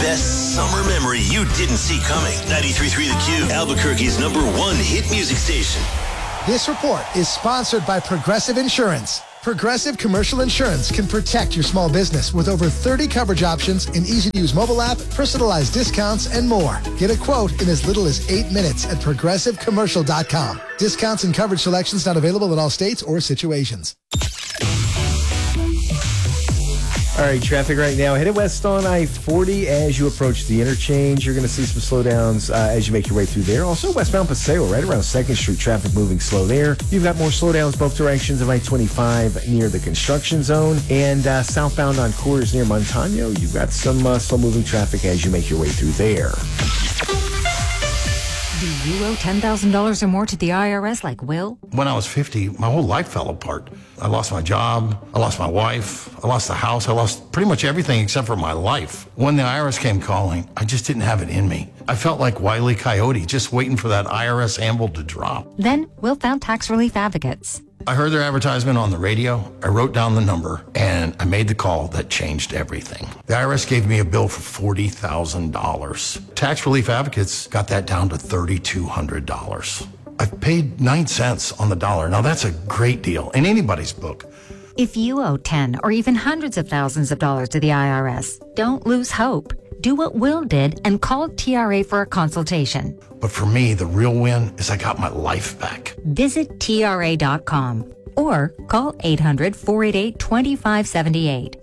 best summer memory you didn't see coming. 93.3 The Q, Albuquerque's #1 hit music station. This report is sponsored by Progressive Insurance. Progressive Commercial Insurance can protect your small business with over 30 coverage options, an easy-to-use mobile app, personalized discounts, and more. Get a quote in as little as 8 minutes at progressivecommercial.com. Discounts and coverage selections not available in all states or situations. All right, traffic right now. Headed west on I-40 as you approach the interchange. You're going to see some slowdowns as you make your way through there. Also, westbound Paseo, right around 2nd Street, traffic moving slow there. You've got more slowdowns both directions of I-25 near the construction zone. And southbound on Coors near Montano, you've got some slow-moving traffic as you make your way through there. Do you owe $10,000 or more to the IRS like Will? When I was 50, my whole life fell apart. I lost my job, I lost my wife, I lost the house, I lost pretty much everything except for my life. When the IRS came calling, I just didn't have it in me. I felt like Wile E. Coyote, just waiting for that IRS anvil to drop. Then Will found Tax Relief Advocates. I heard their advertisement on the radio, I wrote down the number, and I made the call that changed everything. The IRS gave me a bill for $40,000. Tax Relief Advocates got that down to $3,200. I've paid 9 cents on the dollar. Now that's a great deal in anybody's book. If you owe 10 or even hundreds of thousands of dollars to the IRS, don't lose hope. Do what Will did and call TRA for a consultation. But for me, the real win is I got my life back. Visit TRA.com or call 800-488-2578.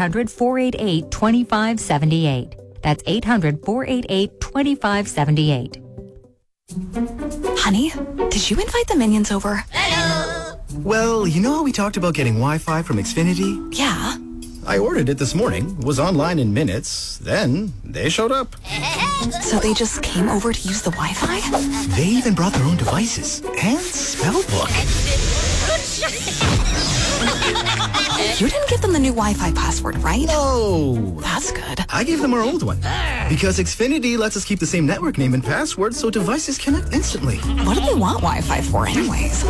800-488-2578. That's 800-488-2578. Honey, did you invite the minions over? Hello! Well, you know how we talked about getting Wi-Fi from Xfinity? Yeah. I ordered it this morning, was online in minutes, then they showed up. So they just came over to use the Wi-Fi? They even brought their own devices and spell book. You didn't give them the new Wi-Fi password, right? No. That's good. I gave them our old one. Because Xfinity lets us keep the same network name and password so devices connect instantly. What do they want Wi-Fi for anyways?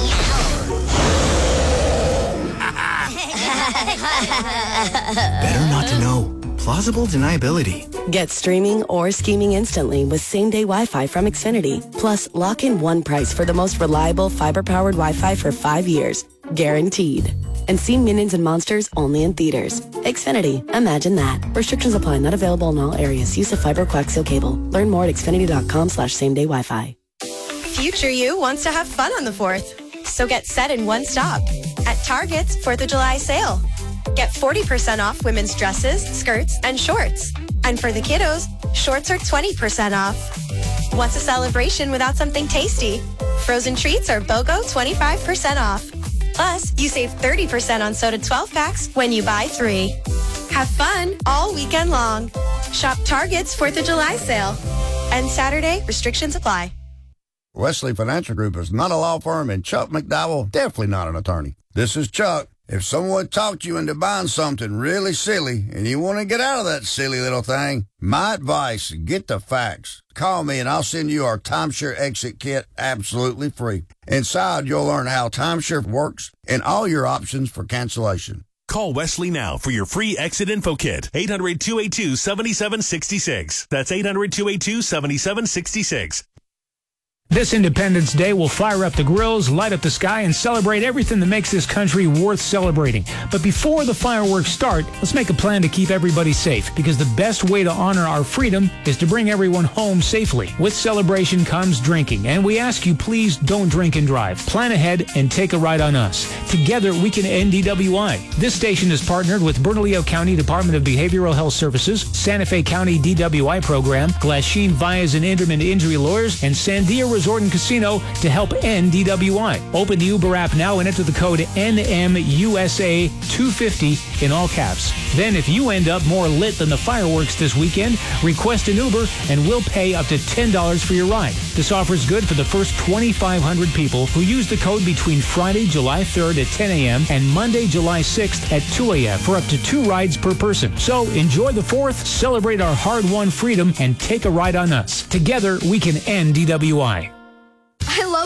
Better not to know. Plausible deniability. Get streaming or scheming instantly with same-day Wi-Fi from Xfinity. Plus, lock in one price for the most reliable fiber-powered Wi-Fi for 5 years. Guaranteed. And see Minions and Monsters only in theaters. Xfinity. Imagine that. Restrictions apply. Not available in all areas. Use of fiber coaxial cable. Learn more at xfinity.com/same-day Wi-Fi. Future you wants to have fun on the 4th. So get set in one stop. At Target's 4th of July sale. Get 40% off women's dresses, skirts, and shorts. And for the kiddos, shorts are 20% off. What's a celebration without something tasty? Frozen treats are BOGO 25% off. Plus, you save 30% on soda 12-packs when you buy 3. Have fun all weekend long. Shop Target's 4th of July sale. And Saturday, restrictions apply. Wesley Financial Group is not a law firm, and Chuck McDowell definitely not an attorney. This is Chuck. If someone talked you into buying something really silly and you want to get out of that silly little thing, my advice, get the facts. Call me and I'll send you our timeshare exit kit absolutely free. Inside, you'll learn how timeshare works and all your options for cancellation. Call Wesley now for your free exit info kit. 800-282-7766. That's 800-282-7766. This Independence Day will fire up the grills, light up the sky, and celebrate everything that makes this country worth celebrating. But before the fireworks start, let's make a plan to keep everybody safe, because the best way to honor our freedom is to bring everyone home safely. With celebration comes drinking, and we ask you please don't drink and drive. Plan ahead and take a ride on us. Together we can end DWI. This station is partnered with Bernalillo County Department of Behavioral Health Services, Santa Fe County DWI Program, Glasheen Vias and Inderman Injury Lawyers, and Sandia Resort and Casino to help end DWI. Open the Uber app now and enter the code NMUSA250 in all caps. Then if you end up more lit than the fireworks this weekend, request an Uber and we'll pay up to $10 for your ride. This offer is good for the first 2,500 people who use the code between Friday, July 3rd at 10 a.m. and Monday, July 6th at 2 a.m. for up to 2 rides per person. So enjoy the 4th, celebrate our hard-won freedom, and take a ride on us. Together, we can end DWI. I love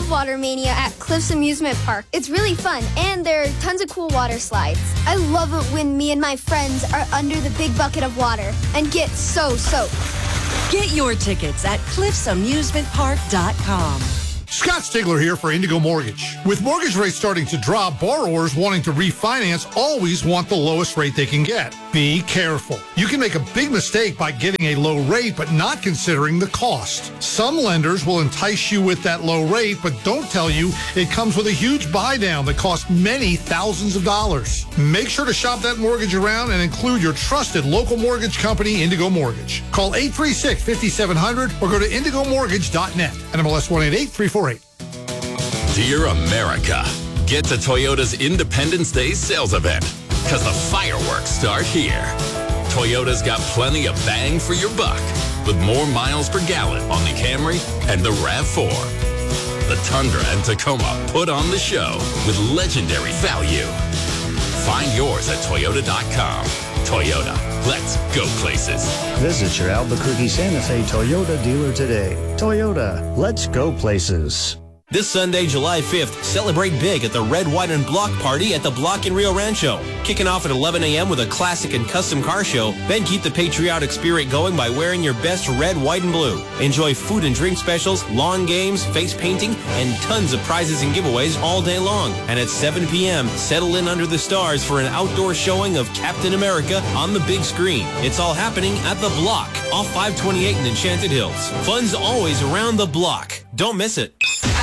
love Water Mania at Cliffs Amusement Park. It's really fun, and there are tons of cool water slides. I love it when me and my friends are under the big bucket of water and get so soaked. Get your tickets at cliffsamusementpark.com. Scott Stigler here for Indigo Mortgage. With mortgage rates starting to drop, borrowers wanting to refinance always want the lowest rate they can get. Be careful. You can make a big mistake by getting a low rate but not considering the cost. Some lenders will entice you with that low rate but don't tell you it comes with a huge buy down that costs many thousands of dollars. Make sure to shop that mortgage around and include your trusted local mortgage company, Indigo Mortgage. Call 836-5700 or go to indigomortgage.net. NMLS 188-348. Dear America, get to Toyota's Independence Day sales event, because the fireworks start here. Toyota's got plenty of bang for your buck, with more miles per gallon on the Camry and the RAV4. The Tundra and Tacoma put on the show with legendary value. Find yours at Toyota.com. Toyota, let's go places. Visit your Albuquerque Santa Fe Toyota dealer today. Toyota, let's go places. This Sunday, July 5th, celebrate big at the Red, White, and Block Party at the Block in Rio Rancho. Kicking off at 11 a.m. with a classic and custom car show, then keep the patriotic spirit going by wearing your best red, white, and blue. Enjoy food and drink specials, lawn games, face painting, and tons of prizes and giveaways all day long. And at 7 p.m., settle in under the stars for an outdoor showing of Captain America on the big screen. It's all happening at the Block, off 528 in Enchanted Hills. Fun's always around the Block. Don't miss it.